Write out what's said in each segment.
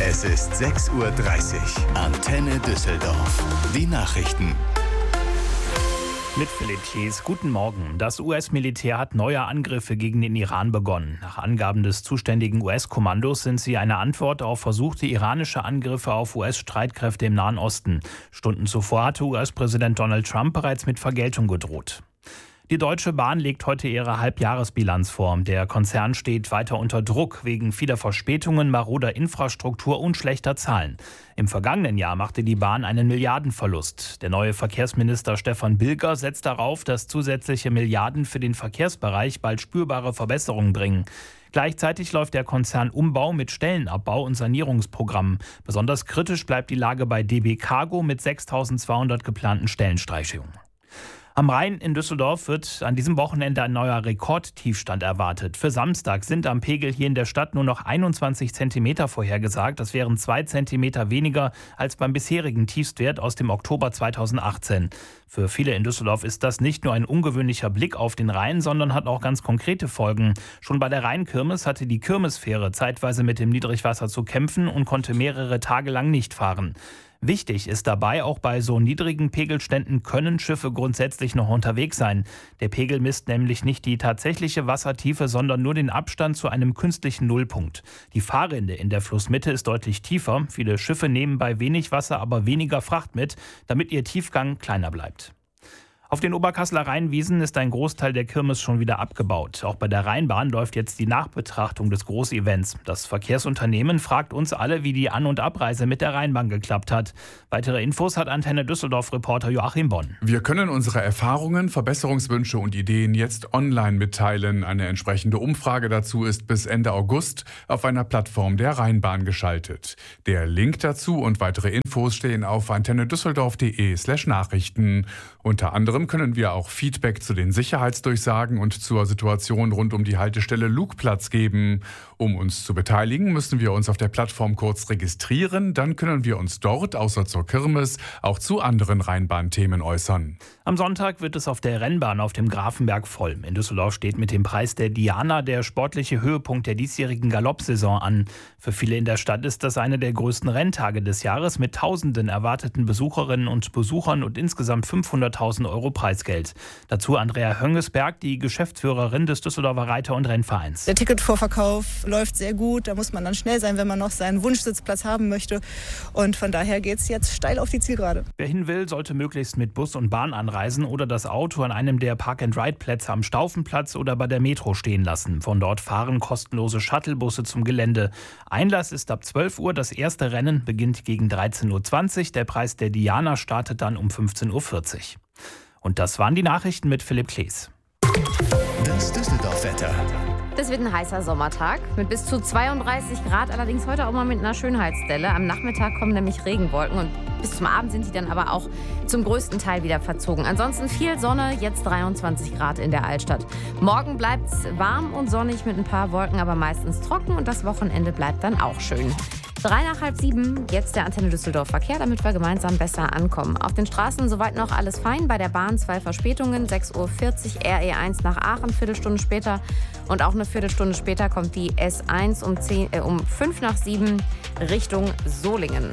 Es ist 6:30 Uhr. Antenne Düsseldorf. Die Nachrichten. Mit Philipp Klees, guten Morgen. Das US-Militär hat neue Angriffe gegen den Iran begonnen. Nach Angaben des zuständigen US-Kommandos sind sie eine Antwort auf versuchte iranische Angriffe auf US-Streitkräfte im Nahen Osten. Stunden zuvor hatte US-Präsident Donald Trump bereits mit Vergeltung gedroht. Die Deutsche Bahn legt heute ihre Halbjahresbilanz vor. Der Konzern steht weiter unter Druck wegen vieler Verspätungen, maroder Infrastruktur und schlechter Zahlen. Im vergangenen Jahr machte die Bahn einen Milliardenverlust. Der neue Verkehrsminister Stefan Bilger setzt darauf, dass zusätzliche Milliarden für den Verkehrsbereich bald spürbare Verbesserungen bringen. Gleichzeitig läuft der Konzern Umbau mit Stellenabbau und Sanierungsprogrammen. Besonders kritisch bleibt die Lage bei DB Cargo mit 6.200 geplanten Stellenstreichungen. Am Rhein in Düsseldorf wird an diesem Wochenende ein neuer Rekordtiefstand erwartet. Für Samstag sind am Pegel hier in der Stadt nur noch 21 Zentimeter vorhergesagt. Das wären 2 Zentimeter weniger als beim bisherigen Tiefstwert aus dem Oktober 2018. Für viele in Düsseldorf ist das nicht nur ein ungewöhnlicher Blick auf den Rhein, sondern hat auch ganz konkrete Folgen. Schon bei der Rheinkirmes hatte die Kirmesfähre zeitweise mit dem Niedrigwasser zu kämpfen und konnte mehrere Tage lang nicht fahren. Wichtig ist dabei, auch bei so niedrigen Pegelständen können Schiffe grundsätzlich noch unterwegs sein. Der Pegel misst nämlich nicht die tatsächliche Wassertiefe, sondern nur den Abstand zu einem künstlichen Nullpunkt. Die Fahrrinde in der Flussmitte ist deutlich tiefer. Viele Schiffe nehmen bei wenig Wasser aber weniger Fracht mit, damit ihr Tiefgang kleiner bleibt. Auf den Oberkasseler Rheinwiesen ist ein Großteil der Kirmes schon wieder abgebaut. Auch bei der Rheinbahn läuft jetzt die Nachbetrachtung des Großevents. Das Verkehrsunternehmen fragt uns alle, wie die An- und Abreise mit der Rheinbahn geklappt hat. Weitere Infos hat Antenne Düsseldorf-Reporter Joachim Bonn. Wir können unsere Erfahrungen, Verbesserungswünsche und Ideen jetzt online mitteilen. Eine entsprechende Umfrage dazu ist bis Ende August auf einer Plattform der Rheinbahn geschaltet. Der Link dazu und weitere Infos stehen auf antennedüsseldorf.de/Nachrichten. Unter anderem können wir auch Feedback zu den Sicherheitsdurchsagen und zur Situation rund um die Haltestelle Lugplatz geben. Um uns zu beteiligen, müssen wir uns auf der Plattform kurz registrieren. Dann können wir uns dort, außer zur Kirmes, auch zu anderen Rheinbahn-Themen äußern. Am Sonntag wird es auf der Rennbahn auf dem Grafenberg voll. In Düsseldorf steht mit dem Preis der Diana der sportliche Höhepunkt der diesjährigen Galoppsaison an. Für viele in der Stadt ist das eine der größten Renntage des Jahres mit tausenden erwarteten Besucherinnen und Besuchern und insgesamt 500.000 Euro Preisgeld. Dazu Andrea Höngesberg, die Geschäftsführerin des Düsseldorfer Reiter- und Rennvereins. Der Ticketvorverkauf läuft sehr gut. Da muss man dann schnell sein, wenn man noch seinen Wunschsitzplatz haben möchte. Und von daher geht es jetzt steil auf die Zielgerade. Wer hin will, sollte möglichst mit Bus und Bahn anreisen oder das Auto an einem der Park-and-Ride-Plätze am Staufenplatz oder bei der Metro stehen lassen. Von dort fahren kostenlose Shuttlebusse zum Gelände. Einlass ist ab 12 Uhr. Das erste Rennen beginnt gegen 13.20 Uhr. Der Preis der Diana startet dann um 15.40 Uhr. Und das waren die Nachrichten mit Philipp Klees. Das Düsseldorf-Wetter. Das wird ein heißer Sommertag mit bis zu 32 Grad, allerdings heute auch mal mit einer Schönheitsdelle. Am Nachmittag kommen nämlich Regenwolken und bis zum Abend sind die dann aber auch zum größten Teil wieder verzogen. Ansonsten viel Sonne, jetzt 23 Grad in der Altstadt. Morgen bleibt es warm und sonnig mit ein paar Wolken, aber meistens trocken und das Wochenende bleibt dann auch schön. 6:03, jetzt der Antenne Düsseldorf Verkehr, damit wir gemeinsam besser ankommen. Auf den Straßen soweit noch alles fein, bei der Bahn 2 Verspätungen, 6:40 Uhr RE1 nach Aachen, Viertelstunde später und auch eine Viertelstunde später kommt die S1 um 6:05 Richtung Solingen.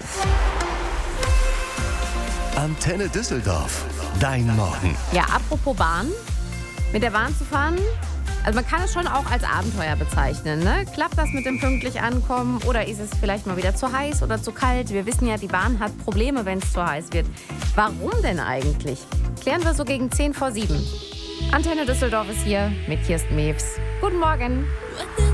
Antenne Düsseldorf. Dein Morgen. Ja, apropos Bahn, mit der Bahn zu fahren, also man kann es schon auch als Abenteuer bezeichnen, ne? Klappt das mit dem pünktlich ankommen oder ist es vielleicht mal wieder zu heiß oder zu kalt? Wir wissen ja, die Bahn hat Probleme, wenn es zu heiß wird. Warum denn eigentlich? Klären wir so gegen 6:10. Antenne Düsseldorf ist hier mit Kirsten Mewes. Guten Morgen.